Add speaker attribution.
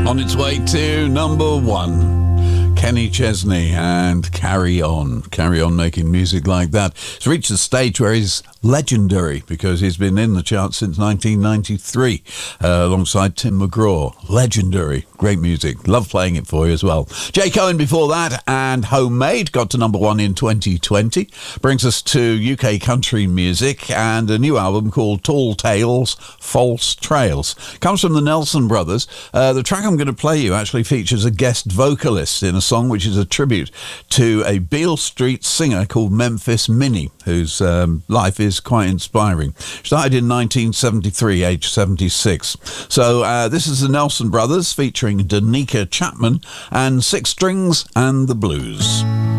Speaker 1: On its way to number one, Kenny Chesney and Carry On. Carry On making music like that. It's reached a stage where he's legendary because he's been in the charts since 1993 alongside Tim McGraw. Legendary. Great music. Love playing it for you as well. Jay Cohen before that and Homemade got to number one in 2020. Brings us to UK country music and a new album called Tall Tales, False Trails. Comes from the Nelson Brothers. The track I'm going to play you actually features a guest vocalist in a song which is a tribute to a Beale Street singer called Memphis Minnie, whose life is quite inspiring. She died in 1973, age 76. So this is the Nelson Brothers featuring Danica Chapman and Six Strings and the Blues.